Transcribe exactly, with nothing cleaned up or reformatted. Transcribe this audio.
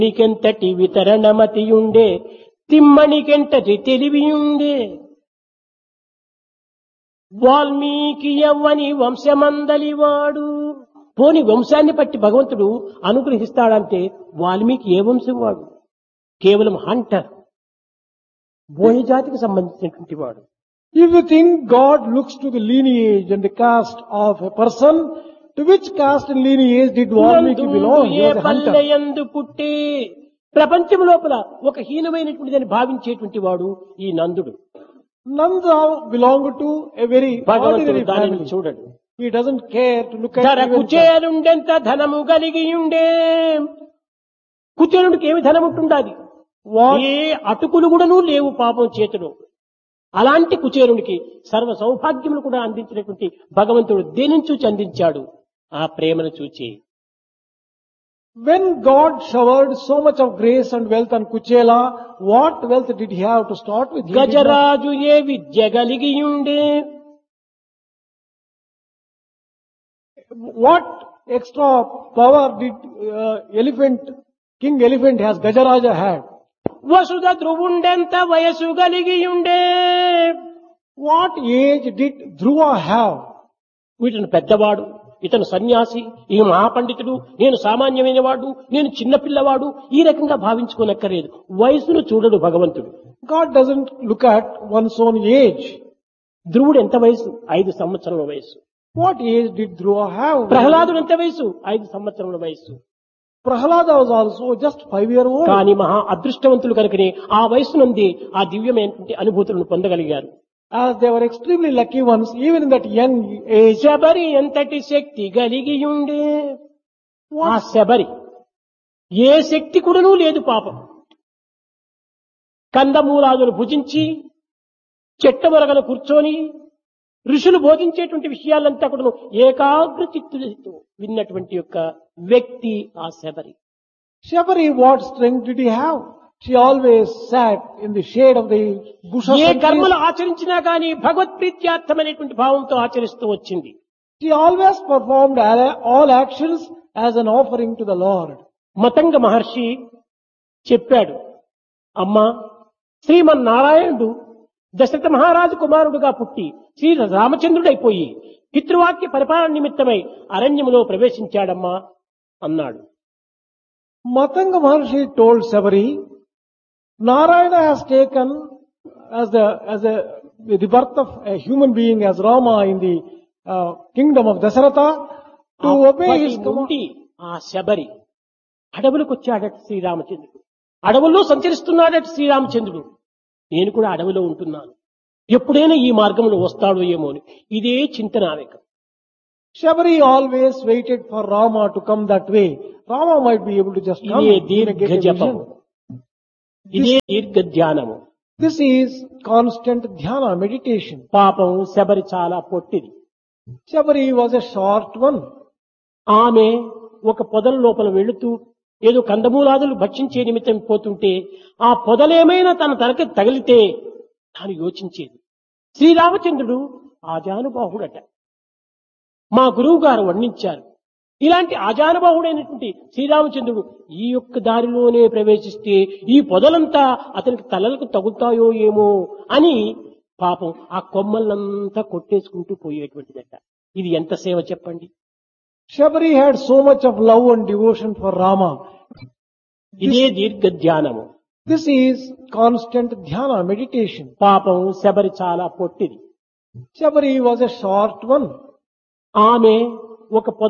నీకెంతటి వితరణమతియుండే తిమ్మనికెంతటి తెలివియుండే వాల్మీకి యవ్వని వంశమందలివాడు. పోని వంశాన్ని పట్టి భగవంతుడు అనుగ్రహిస్తాడంటే వాల్మీకి ఏ వంశం వాడు? కేవలం హంటర్, బోయ జాతికి సంబంధించినటువంటి వాడు. If you think God looks to the lineage and the caste of a person, to which caste and lineage did Valmiki belong? He A was a hunter. పల్లెయందు పుట్టి ప్రపంచం లోపల ఒక హీనమైనటువంటిదని భావించేటువంటి వాడు ఈ నందుడు. Nanda belonged to a very భగవంతుడు ordinary దానిని family. చూడడు. He doesn't care to look at ధర even that. కుచేలుండెంత ధనము కలిగి ఉండే. కుచేలుడికి ఏమి ధనం ఉంటుండాది? What? ఏ అటుకులు కూడాను లేవు పాపం చేతిలో. అలాంటి కుచేరునికి సర్వ సౌభాగ్యములు కూడా అందించినటువంటి భగవంతుడు దేనిని చూచి అందించాడు? ఆ ప్రేమను చూచి. When God showered so much of grace and wealth on Kuchela, what wealth did he have to start with? He did not- Gajaraju ఏ విద్య కలిగి ఉండే. What extra power did uh, elephant, King Elephant has, Gajaraja had? వసుధ ధ్రువుండెంత వయసు కలిగి ఉండే. What age did Dhruva have? వీటిని పెద్దవాడు, ఇతను సన్యాసి, ఈ మహాపండితుడు, నేను సామాన్యమైన వాడు, నేను చిన్నపిల్లవాడు, ఈ రకంగా భావించుకోనక్కర్లేదు. వయసును చూడడు భగవంతుడు. God doesn't look at one's own age. ధ్రువుడు ఎంత వయసు? ఐదు సంవత్సరముల వయసు. What age did Dhruva have? ప్రహ్లాదుడు ఎంత వయసు? ఐదు సంవత్సరముల వయసు. Prahlada was also just five year old. కానీ మహా అదృష్టవంతులు కనుకనే ఆ వయసు నుండి ఆ దివ్యమైనటువంటి అనుభూతులను పొందగలిగారు. As they were extremely lucky ones, even in that young age. Sabari ఎంతటి శక్తి కలిగి ఉండే. ఆ శబరి ఏ శక్తి కూడాను లేదు పాపం. కందమూలాదులు భుజించి చెట్టమొరగలు కూర్చొని ఋషులు బోధించేటువంటి విషయాలంతా కూడా ఏకాగ్ర చిత్తులతో విన్నటువంటి యొక్క వ్యక్తి ఆ Sabari. Shabari, what strength did he have? She always sat in the shade of the bushes A and కర్మలు trees. ఆచరించినా గానీ భగవత్ప్రీత్యార్థమైనటువంటి భావంతో ఆచరిస్తూ వచ్చింది. She always performed all all actions as an offering to the Lord. Matanga మహర్షి చెప్పాడు, అమ్మా, శ్రీమన్నారాయణుడు దశరథ మహారాజు కుమారుడుగా పుట్టి శ్రీ రామచంద్రుడైపోయి పితృవాక్య పరిపాలన నిమిత్తమై అరణ్యములో ప్రవేశించాడమ్మా అన్నాడు. Matanga Maharshi told Sabari, Narayana has taken as the as a the birth of a human being as Rama in the uh, kingdom of Dasaratha to obey అప్పటి his command. నుండి ఆ శబరి అడవులకు వచ్చాడట శ్రీరామచంద్రుడు. అడవుల్లో సంచరిస్తున్నాడట శ్రీరామచంద్రుడు. నేను కూడా అడవిలో ఉంటున్నాను, ఎప్పుడైనా ఈ మార్గంలో వస్తాడో ఏమో అని ఇదే చింతన ఆవేక. Shabari always waited for Rama to come that way. Rama might be able to just come. ఇదే and get దీర్ఘ a జపము, vision. ఇదే దీర్ఘ ధ్యానము. This is constant dhyana, meditation. పాపం శబరి చాలా పొట్టిది. Shabari was a short one. ఆమె ఒక పొదల లోపల వెళుతూ ఏదో కందమూలాదులు భక్షించే నిమిత్తం పోతుంటే ఆ పొదలేమైనా తన తనకి తగిలితే తాను యోచించేది. శ్రీరామచంద్రుడు ఆజానుబాహుడట. మా గురువు గారు వర్ణించారు, ఇలాంటి ఆజానుబాహుడైనటువంటి శ్రీరామచంద్రుడు ఈ యొక్క దారిలోనే ప్రవేశిస్తే ఈ పొదలంతా అతనికి తలలకు తగులుతాయో ఏమో అని పాపం ఆ కొమ్మలంతా కొట్టేసుకుంటూ పోయేటువంటిదట. ఇది ఎంత సేవ చెప్పండి. Shabari had so much of love and devotion for Rama. ఇదే దీర్ఘ ధ్యానము. This is constant dhyana, meditation. పాపం శబరి చాలా పొట్టిది. Shabari was a short one. ఆమె ఒక పొద